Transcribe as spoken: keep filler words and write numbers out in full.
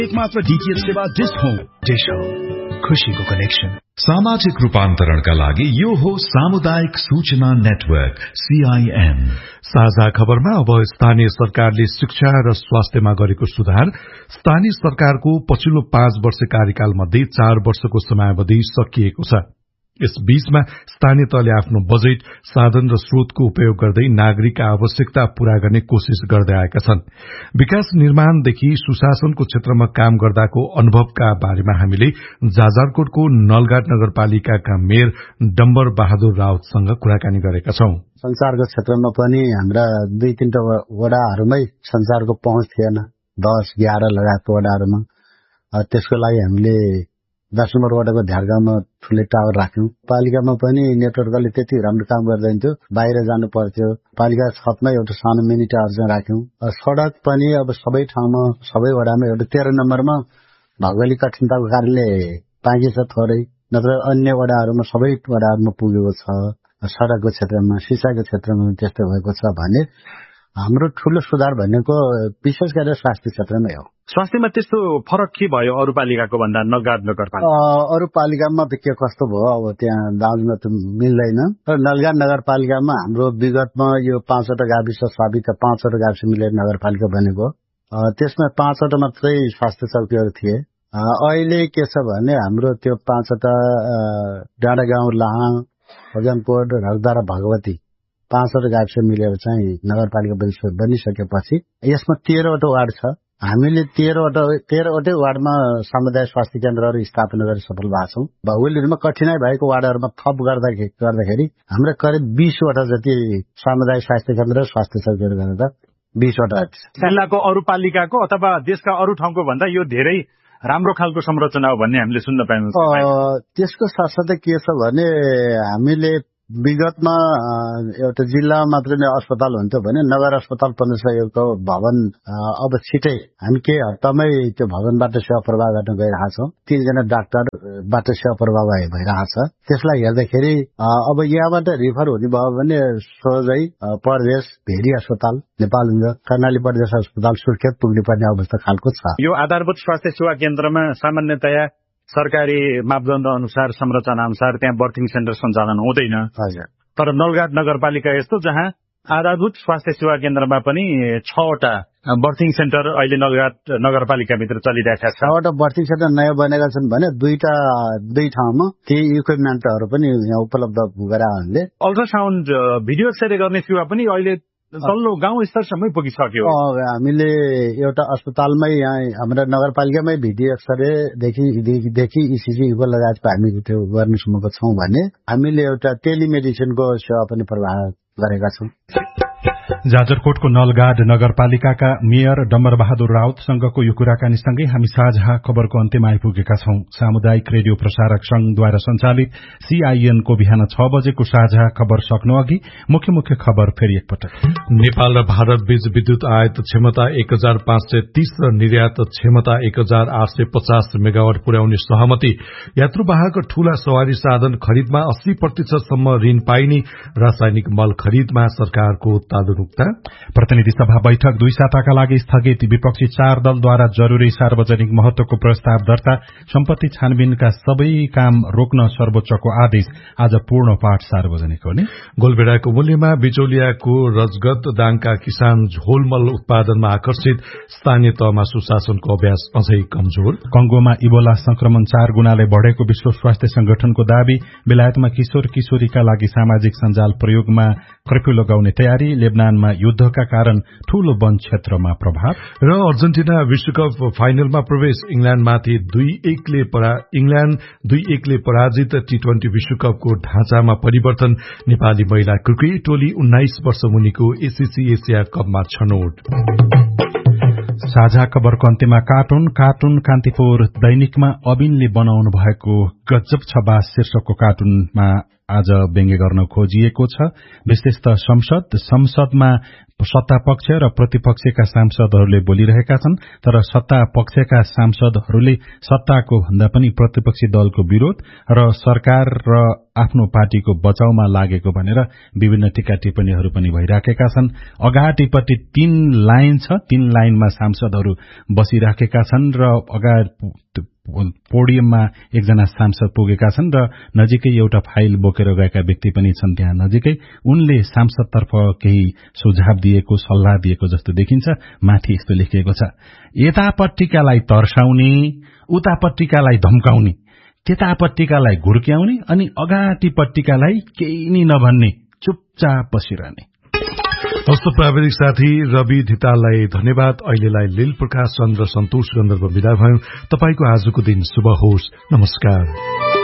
एकमात्र डीटीएच सेवा dish home. Dish home, खुशीको कनेक्सन। सामाजिक रूपान्तरणका लागि यो हो सामुदायिक सूचना नेटवर्क सीआईएन। साझा खबरमा अब स्थानीय सरकारले शिक्षा र स्वास्थ्यमा गरेको सुधार। स्थानीय सरकारको पछिल्लो पाँच वर्ष कार्यकाल मध्ये चार वर्षको समयावधि सकिएको छ। यस बीचमा स्थानीय तहले आफ्नो बजेट, साधन र स्रोतको उपयोग गर्दै नागरिकका आवश्यकता पूरा गर्ने कोशिश गर्दै आएका छन्। विकास निर्माणदेखि सुशासनको क्षेत्रमा काम गर्दाको अनुभवका बारेमा हामीले जाजरकोटको नलघाट नगरपालिकाका मेयर डम्बर बहादुर राउतसँग कुराकानी गरेका छौं। संचारको क्षेत्रमा पनि हाम्रा दुई तीनटा वडाहरूमै संचारको पहुँच थिएन, दस एघार लगायतको वडाहरूमा। त्यसको लागि हामीले दस नम्बर वडाको ध्यारगाउँमा ठुलै टावर राख्यौं। पालिकामा पनि नेटवर्कले त्यति राम्रो काम गर्दैन थियो, बाहिर जानु पर्थ्यो। पालिका छतमा एउटा सानो मिनी टावर चाहिँ राख्यौं। सड़क पनि अब सबै ठाउँमा सबै वडामा एउटा तेह्र नम्बरमा भौगोलिक कठिनताको कारणले बाँकी छ थोरै, नत्र अन्य वडाहरूमा सबै वडाहरूमा पुगेको छ। सड़कको क्षेत्रमा, सिंचाइको क्षेत्रमा त्यस्तै भएको छ भने हाम्रो ठूलो सुधार भनेको विशेष गरेर स्वास्थ्य क्षेत्रमै हो। स्वास्थ्यमा त्यस्तो फरक के भयो अरू पालिकाको भन्दा नलघाट नगरपालिका? अरू पालिकामा त के कस्तो भयो अब त्यहाँ दाउन त मिल्दैन। तर नलघाट नगरपालिकामा हाम्रो विगतमा यो पाँचवटा गाविस साबित पाँचवटा गाविस मिलेर नगरपालिका बनेको। त्यसमा पाँचवटा मात्रै स्वास्थ्य चौकीहरू थिए। अहिले के छ भने हाम्रो त्यो पाँचवटा डाँडा गाउँ, लाहाङ, भजनकोट, रगदा र भगवती पाँचवटा गाविस मिलेर चाहिँ नगरपालिका बनिसकेपछि यसमा तेह्रवटा वार्ड छ। हामीले तेह्रवटा तेह्रवटै वार्डमा सामुदायिक स्वास्थ्य केन्द्रहरू स्थापना गरेर सफल भएको छौँ। भौगोलिक रूपमा कठिनाई भएको वार्डहरूमा थप गर्दाखेरि गर्दाखेरि हाम्रो करिब बीसवटा जति सामुदायिक स्वास्थ्य केन्द्र र स्वास्थ्य चौकीहरू गरेर बीसवटा जिल्लाको अरू पालिकाको अथवा देशका अरू ठाउँको भन्दा यो धेरै राम्रो खालको संरचना हो भन्ने हामीले सुन्न पायौँ। त्यसको साथसाथै के छ भने हामीले विगतमा एउटा जिल्लामा मात्र नै अस्पताल हुन्थ्यो भने नगर अस्पताल पन्ध्र सयको भवन अब छिटै हामी केही हप्तामै त्यो भवनबाट सेवा प्रवाह गर्न गइरहेका छौँ। तीनजना डाक्टरबाट सेवा प्रवाह भइरहेको छ। त्यसलाई हेर्दाखेरि अब यहाँबाट रिफर हुने भयो भने सोझै परदेश भेरी अस्पताल नेपाल कर्णाली प्रदेश अस्पताल सुर्खेत पुग्ने पर्ने अवस्था खालको छ। यो आधारभूत स्वास्थ्य सेवा केन्द्रमा सामान्यतया सरकारी मापदण्ड अनुसार, संरचना अनुसार त्यहाँ बर्थिङ सेन्टर सञ्चालन हुँदैन। हजुर। तर नलघाट नगरपालिका यस्तो जहाँ आधारभूत स्वास्थ्य सेवा केन्द्रमा पनि छवटा बर्थिङ सेन्टर अहिले नलघाट नगरपालिकाभित्र चलिरहेका छ। छवटा बर्थिङ सेन्टर नयाँ बनेका छन् भने दुईटा दुई ठाउँमा केही इक्विपमेन्टहरू पनि यहाँ उपलब्ध गराउनाले अल्ट्रासाउन्ड भिडियो एक्सरे गर्ने सेवा पनि अहिले तल्लो गाउँ स्तरसम्मै पुगिसक्यो। हामीले एउटा अस्पतालमै यहाँ हाम्रो नगरपालिकामै भिडियो एक्सरेदेखि देखि इसिजी लगायतको हामी त्यो गर्नुसम्मको छौँ भने हामीले एउटा टेलिमेडिसिनको सेवा पनि प्रवाह गरेका छौँ। जाजरकोटको नलघाट नगरपालिकाका मेयर डम्बर बहादुर राउतसँगको यो कुराकानीसँगै हामी साझा खबरको अन्त्यमा आइपुगेका छौं। सामुदायिक रेडियो प्रसारक संघद्वारा सञ्चालित सीआईएनको बिहान छ बजेको साझा खबर सक्नु अघि मुख्य मुख्य खबर फेरि एकपटक। नेपाल र भारत बीच विद्युत आयात क्षमता एक हजार पाँच सय तीस र निर्यात क्षमता एक हजार आठ सय पचास मेगावाट पुर्याउने सहमति। यात्रुवाहक ठूला सवारी साधन खरिदमा अस्सी प्रतिशतसम्म ऋण पाइने। रासायनिक मल खरिदमा सरकारको तालुरुक्ता। प्रतिनिधि सभा बैठक दुई साताका लागि स्थगित। विपक्षी चार दलद्वारा जरूरी सार्वजनिक महत्वको प्रस्ताव दर्ता। सम्पत्ति छानबिनका सबै काम रोक्न सर्वोच्चको आदेश। आज पूर्ण पाठ सार्वजनिक हुने। गोलभेडाको मूल्यमा बिचौलियाको रजगत। दाङका किसान झोलमल उत्पादनमा आकर्षित। स्थानीय तहमा सुशासनको अभ्यास अझै कमजोर। कंगोमा इबोला संक्रमण चार गुणाले बढ़ेको विश्व स्वास्थ्य संगठनको दावी। बेलायतमा किशोर किशोरीका लागि सामाजिक सञ्जाल प्रयोगमा कर्फ्यू लगाउने तयारी। लेबनानमा युद्धका कारण ठूलो वन क्षेत्रमा प्रभाव। र अर्जेन्टिना विश्वकप फाइनलमा प्रवेश। इंग्ल्याण्डमाथि दुई एकले इंग्ल्याण्ड दुई एकले पराजित। टी ट्वेन्टी विश्वकपको ढाँचामा परिवर्तन। नेपाली महिला क्रिकेट टोली उन्नाइस वर्ष मुनिको एसीसी एसिया कपमा छनौट। साझा खबरको अन्त्यमा कार्टुन कार्टुन कान्तिपुर दैनिकमा अबिनले बनाउनु भएको गजब छ बास शीर्षकको कार्टुनमा आज व्यङ्ग्य गर्न खोजिएको छ। विशेष त संसद संसदमा सत्ता पक्ष र प्रतिपक्षका सांसदहरूले बोलिरहेका छन्, तर सत्ता पक्षका सांसदहरूले सत्ताको भन्दा पनि प्रतिपक्षी दलको विरोध र सरकार र आफ्नो पार्टीको बचाउमा लागेको भनेर विभिन्न टीका टिप्पणीहरू पनि भइराखेका छन्। अगाडिपट्टि तीन लाइन छ, तीन लाइनमा सांसदहरू बसिराखेका छन् र अगाडि पोडियममा एकजना सांसद पुगेका छन् र नजिकै एउटा फाइल बोकेर गएका व्यक्ति पनि छन् त्यहाँ नजिकै। उनले सांसदतर्फ केही सुझाव दिएको, सल्लाह दिएको जस्तो देखिन्छ। माथि यस्तो लेखिएको छ, यतापट्टिकालाई तर्साउने, उतापट्टिकालाई धम्काउने, त्यतापट्टिकालाई घुर्क्याउने अनि अगाडिपट्टिकालाई केही नि नभन्ने, चुपचाप बसिरहने। हस्त प्राविधिक साथी रवि धिताललाई धन्यवाद। अहिलेलाई लील प्रकाश चन्द्र सन्तोष गन्धर्व विदा भयौं। तपाईको आजको दिन शुभ होस्। नमस्कार।